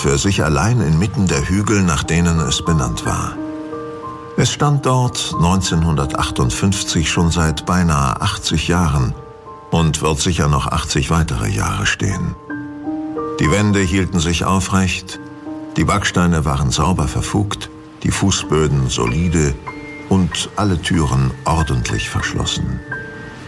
für sich allein inmitten der Hügel, nach denen es benannt war. Es stand dort 1958 schon seit beinahe 80 Jahren und wird sicher noch 80 weitere Jahre stehen. Die Wände hielten sich aufrecht, die Backsteine waren sauber verfugt, die Fußböden solide und alle Türen ordentlich verschlossen.